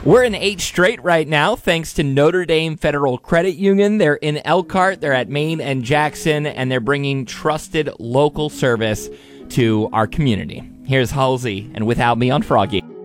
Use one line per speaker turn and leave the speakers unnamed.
We're in 8 straight right now, thanks to Notre Dame Federal Credit Union. They're in Elkhart, they're at Main and Jackson, and they're bringing trusted local service to our community. Here's Halsey and Without Me on Froggy.